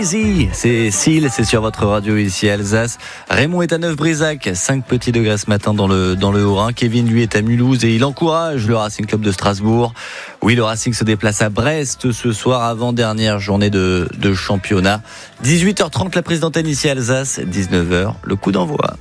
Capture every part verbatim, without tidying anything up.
Crazy, c'est Seal, c'est sur votre radio ici à Alsace. Raymond est à Neuf-Brisach, cinq petits degrés ce matin dans le, dans le Haut-Rhin. Kevin, lui, est à Mulhouse et il encourage le Racing Club de Strasbourg. Oui, le Racing se déplace à Brest ce soir, avant-dernière journée de, de championnat. dix-huit heures trente, la prise d'antenne ici à Alsace, dix-neuf heures, le coup d'envoi.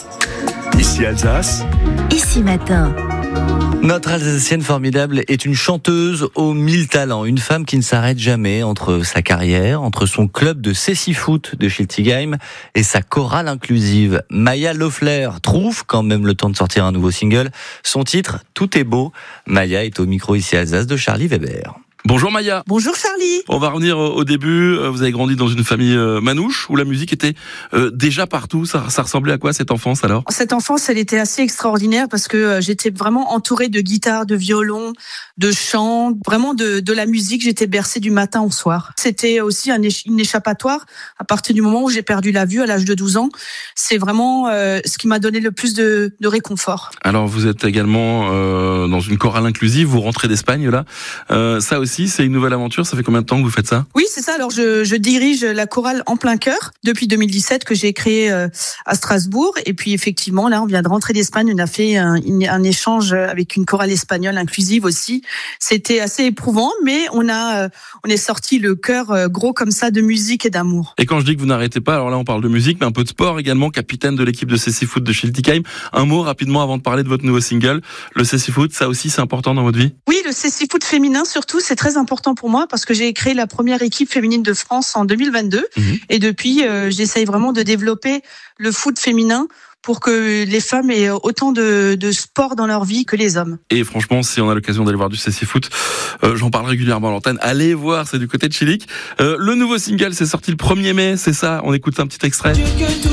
Ici Alsace. Ici matin. Notre Alsacienne formidable est une chanteuse aux mille talents, une femme qui ne s'arrête jamais entre sa carrière, entre son club de cécifoot de Schiltigheim et sa chorale inclusive. Maya Loeffler trouve quand même le temps de sortir un nouveau single. Son titre, Tout est beau. Maya est au micro ici à Alsace de Charlie Weber. Bonjour Maya. Bonjour Charlie. On va revenir au début. Vous avez grandi dans une famille manouche où la musique était déjà partout. Ça, ça ressemblait à quoi cette enfance alors ? Cette enfance, elle était assez extraordinaire parce que j'étais vraiment entourée de guitare, de violon, de chant, vraiment de, de la musique. J'étais bercée du matin au soir. C'était aussi un, une échappatoire à partir du moment où j'ai perdu la vue à l'âge de douze ans. C'est vraiment euh, ce qui m'a donné le plus de, de réconfort. Alors vous êtes également euh, dans une chorale inclusive. Vous rentrez d'Espagne là. Euh, ça aussi. C'est une nouvelle aventure. Ça fait combien de temps que vous faites ça ? Oui, c'est ça. Alors, je, je dirige la chorale En Plein Cœur depuis deux mille dix-sept que j'ai créée euh, à Strasbourg. Et puis, effectivement, là, on vient de rentrer d'Espagne. On a fait un, un échange avec une chorale espagnole inclusive aussi. C'était assez éprouvant, mais on a, euh, on est sorti le cœur euh, gros comme ça de musique et d'amour. Et quand je dis que vous n'arrêtez pas, alors là, on parle de musique, mais un peu de sport également. Capitaine de l'équipe de cécifoot de Schiltigheim. Un mot rapidement avant de parler de votre nouveau single. Le cécifoot, ça aussi, c'est important dans votre vie ? Oui, le cécifoot féminin surtout, c'est très important pour moi parce que j'ai créé la première équipe féminine de France en deux mille vingt-deux mmh. et depuis euh, j'essaye vraiment de développer le foot féminin pour que les femmes aient autant de, de sport dans leur vie que les hommes. Et franchement, si on a l'occasion d'aller voir du cécifoot, euh, j'en parle régulièrement à l'antenne, allez voir, c'est du côté de Chilik. Euh, le nouveau single, c'est sorti le premier mai, c'est ça, on écoute un petit extrait.